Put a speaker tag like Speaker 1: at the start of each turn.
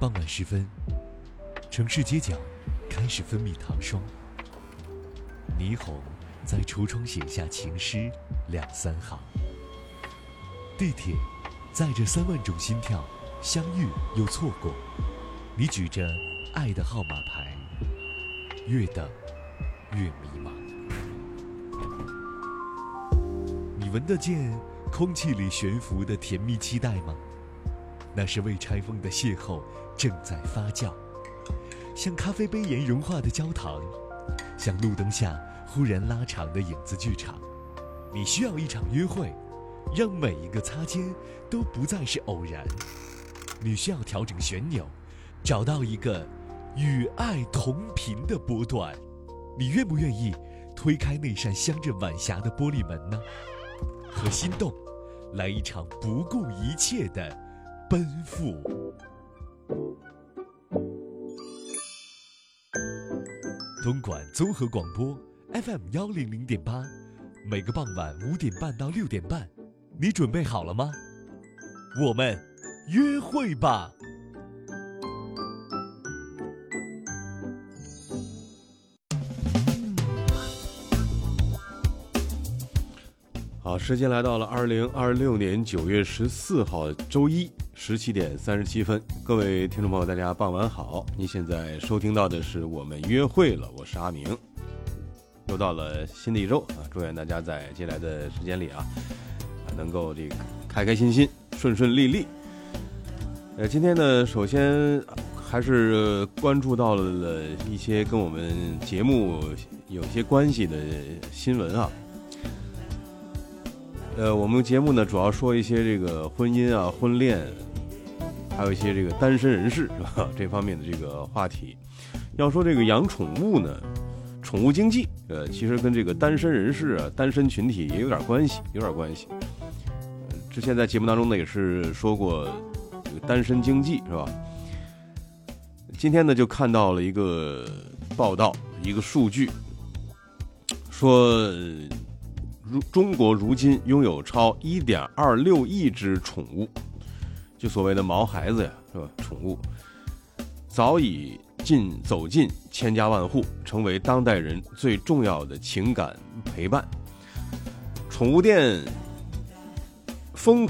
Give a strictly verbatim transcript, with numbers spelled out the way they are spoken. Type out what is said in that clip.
Speaker 1: 傍晚时分，城市街角开始分泌糖霜，霓虹在橱窗写下情诗两三行。地铁载着三万种心跳，相遇又错过。你举着爱的号码牌，越等越迷茫。你闻得见空气里悬浮的甜蜜期待吗？那是未拆封的邂逅正在发酵，像咖啡杯沿融化的焦糖，像路灯下忽然拉长的影子剧场。你需要一场约会，让每一个擦肩都不再是偶然。你需要调整旋钮，找到一个与爱同频的波段。你愿不愿意推开那扇镶着晚霞的玻璃门呢？和心动来一场不顾一切的奔赴。东莞综合广播 F M 幺零零点八，每个傍晚五点半到六点半，你准备好了吗？我们约会吧。
Speaker 2: 好，时间来到了二零二六年九月十四号周一十七点三十七分，各位听众朋友，大家傍晚好！您现在收听到的是我们约会了，我是阿明。又到了新的一周啊，祝愿大家在接下来的时间里啊，能够这个开开心心、顺顺利利。呃，今天呢，首先还是关注到了一些跟我们节目有些关系的新闻啊。呃，我们节目呢主要说一些这个婚姻啊、婚恋，还有一些这个单身人士是吧？这方面的这个话题。要说这个养宠物呢，宠物经济，呃，其实跟这个单身人士啊、单身群体也有点关系，有点关系。呃、之前在节目当中呢也是说过这个单身经济是吧？今天呢就看到了一个报道，一个数据，说。中国如今拥有超 一点二六亿只宠物，就所谓的毛孩子呀，是吧？宠物早已进走进千家万户，成为当代人最重要的情感陪伴。宠物店疯